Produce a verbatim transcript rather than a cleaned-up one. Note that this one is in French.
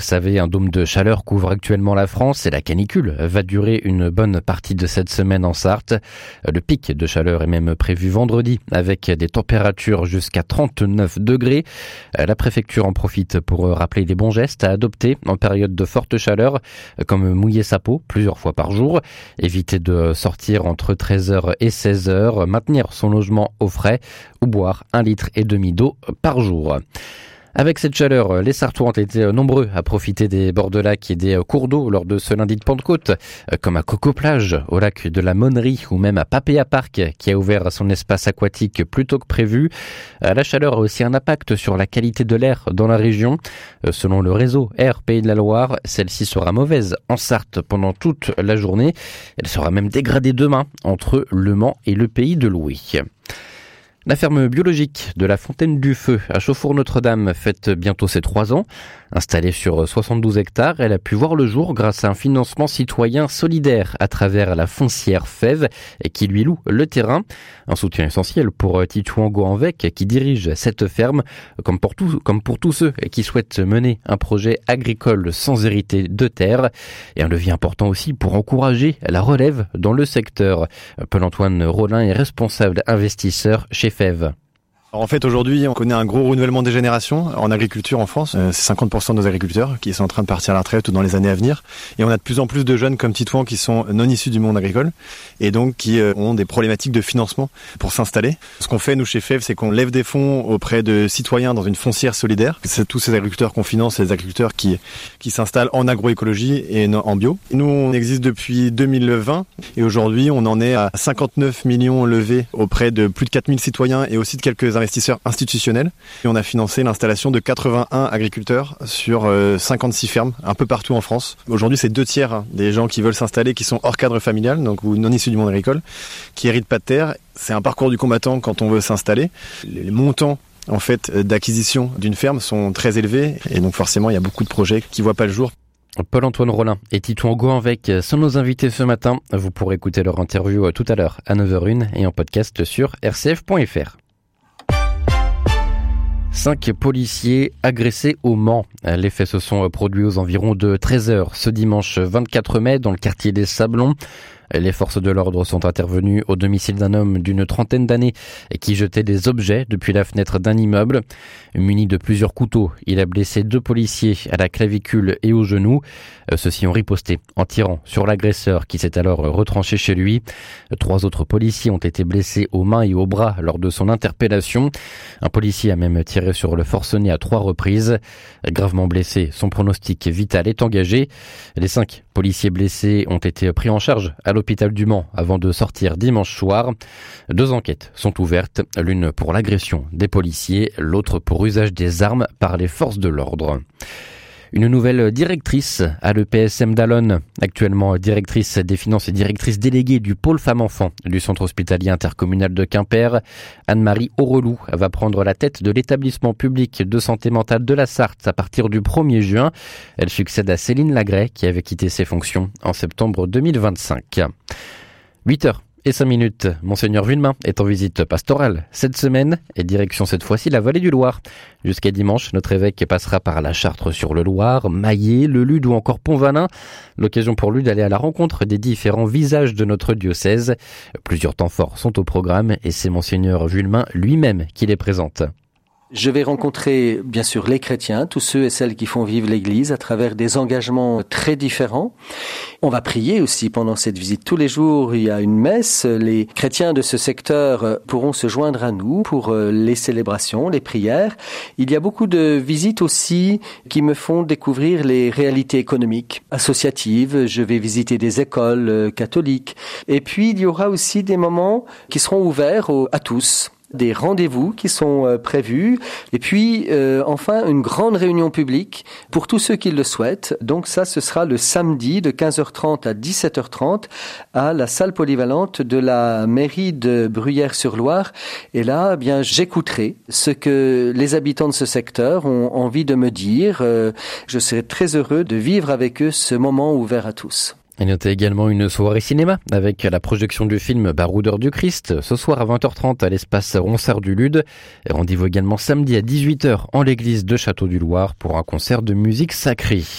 Vous savez, un dôme de chaleur couvre actuellement la France et la canicule va durer une bonne partie de cette semaine en Sarthe. Le pic de chaleur est même prévu vendredi avec des températures jusqu'à trente-neuf degrés. La préfecture en profite pour rappeler les bons gestes à adopter en période de forte chaleur, comme mouiller sa peau plusieurs fois par jour, éviter de sortir entre treize heures et seize heures, maintenir son logement au frais ou boire un litre et demi d'eau par jour. Avec cette chaleur, les Sartois ont été nombreux à profiter des bords de lac et des cours d'eau lors de ce lundi de Pentecôte, comme à Coco-Plage, au lac de la Monnerie ou même à Papéa Park, qui a ouvert son espace aquatique plus tôt que prévu. La chaleur a aussi un impact sur la qualité de l'air dans la région. Selon le réseau Air Pays de la Loire, celle-ci sera mauvaise en Sarthe pendant toute la journée. Elle sera même dégradée demain entre Le Mans et le Pays de Louis. La ferme biologique de la Fontaine du Feu à Chauffour-Notre-Dame fête bientôt ses trois ans. Installée sur soixante-douze hectares, elle a pu voir le jour grâce à un financement citoyen solidaire à travers la foncière Fève qui lui loue le terrain. Un soutien essentiel pour Titouan Goanvec qui dirige cette ferme, comme pour, tout, comme pour tous ceux qui souhaitent mener un projet agricole sans hériter de terre. Et un levier important aussi pour encourager la relève dans le secteur. Paul-Antoine Rollin est responsable investisseur chez Fève. Alors en fait, aujourd'hui, on connaît un gros renouvellement des générations en agriculture en France. Euh, c'est cinquante pour cent de nos agriculteurs qui sont en train de partir à la retraite ou dans les années à venir. Et on a de plus en plus de jeunes comme Titouan qui sont non issus du monde agricole et donc qui euh, ont des problématiques de financement pour s'installer. Ce qu'on fait, nous, chez Fève, c'est qu'on lève des fonds auprès de citoyens dans une foncière solidaire. C'est tous ces agriculteurs qu'on finance, ces agriculteurs qui, qui s'installent en agroécologie et en bio. Nous, on existe depuis deux mille vingt et aujourd'hui, on en est à cinquante-neuf millions levés auprès de plus de quatre mille citoyens et aussi de quelques investisseurs institutionnels. Et on a financé l'installation de quatre-vingt-un agriculteurs sur euh, cinquante-six fermes un peu partout en France. Aujourd'hui, c'est deux tiers hein, des gens qui veulent s'installer qui sont hors cadre familial, donc ou non issus du monde agricole, qui héritent pas de terre. C'est un parcours du combattant quand on veut s'installer. Les montants en fait d'acquisition d'une ferme sont très élevés et donc forcément, il y a beaucoup de projets qui voient pas le jour. Paul-Antoine Rollin et Titouan Goanvec sont nos invités ce matin. Vous pourrez écouter leur interview tout à l'heure à neuf heures une et en podcast sur r c f point f r. Cinq policiers agressés au Mans. Les faits se sont produits aux environs de treize heures ce dimanche vingt-quatre mai dans le quartier des Sablons. Les forces de l'ordre sont intervenues au domicile d'un homme d'une trentaine d'années qui jetait des objets depuis la fenêtre d'un immeuble. Muni de plusieurs couteaux, il a blessé deux policiers à la clavicule et au genou. Ceux-ci ont riposté en tirant sur l'agresseur qui s'est alors retranché chez lui. Trois autres policiers ont été blessés aux mains et aux bras lors de son interpellation. Un policier a même tiré sur le forcené à trois reprises. Gravement blessé, son pronostic vital est engagé. Les cinq policiers blessés ont été pris en charge à l'hôpital du Mans avant de sortir dimanche soir. Deux enquêtes sont ouvertes, l'une pour l'agression des policiers, l'autre pour usage des armes par les forces de l'ordre. Une nouvelle directrice à l'E P S M d'Allonnes, actuellement directrice des finances et directrice déléguée du pôle femmes-enfants du centre hospitalier intercommunal de Quimper. Anne-Marie Aurelou va prendre la tête de l'établissement public de santé mentale de la Sarthe à partir du premier juin. Elle succède à Céline Lagret qui avait quitté ses fonctions en septembre deux mille vingt-cinq. huit heures et cinq minutes, Monseigneur Vuillemin est en visite pastorale cette semaine et direction cette fois-ci la vallée du Loir. Jusqu'à dimanche, notre évêque passera par la Chartre-sur-le-Loir, Maillé, Le Lude ou encore Pont-Valin. L'occasion pour lui d'aller à la rencontre des différents visages de notre diocèse. Plusieurs temps forts sont au programme et c'est Monseigneur Vuillemin lui-même qui les présente. Je vais rencontrer, bien sûr, les chrétiens, tous ceux et celles qui font vivre l'Église à travers des engagements très différents. On va prier aussi pendant cette visite. Tous les jours, il y a une messe. Les chrétiens de ce secteur pourront se joindre à nous pour les célébrations, les prières. Il y a beaucoup de visites aussi qui me font découvrir les réalités économiques, associatives. Je vais visiter des écoles catholiques. Et puis, il y aura aussi des moments qui seront ouverts à tous. Des rendez-vous qui sont euh, prévus et puis euh, enfin une grande réunion publique pour tous ceux qui le souhaitent. Donc ça, ce sera le samedi de quinze heures trente à dix-sept heures trente à la salle polyvalente de la mairie de Bruyères-sur-Loire. Et là, eh bien, j'écouterai ce que les habitants de ce secteur ont envie de me dire. Euh, je serai très heureux de vivre avec eux ce moment ouvert à tous. Et notez également une soirée cinéma avec la projection du film Baroudeur du Christ ce soir à vingt heures trente à l'espace Ronsard du Lude. Et rendez-vous également samedi à dix-huit heures en l'église de Château du Loir pour un concert de musique sacrée.